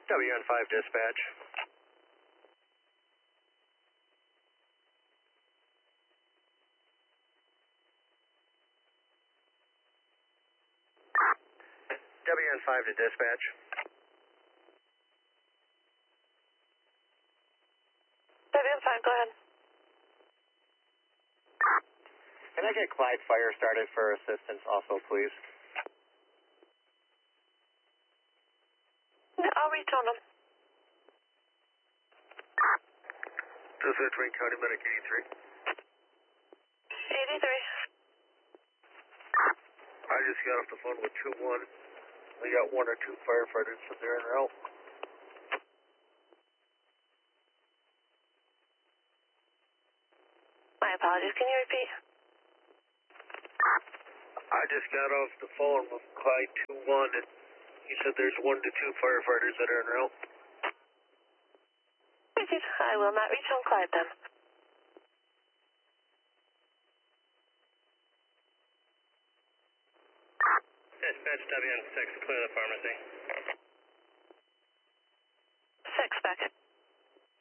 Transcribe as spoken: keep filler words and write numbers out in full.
W N five dispatch. W N five to dispatch. W N five, go ahead. Can I get Clyde Fire started for assistance also, please? I'll retone them. Dispatch Wayne County Medic eighty-three. eighty-three. I just got off the phone with two one. We got one or two firefighters that they're in route. My apologies, can you repeat? I just got off the phone with Clyde two one and he said there's one to two firefighters that are en route. I will not retone Clyde then. Dispatch W N six, clear the pharmacy. Six, back.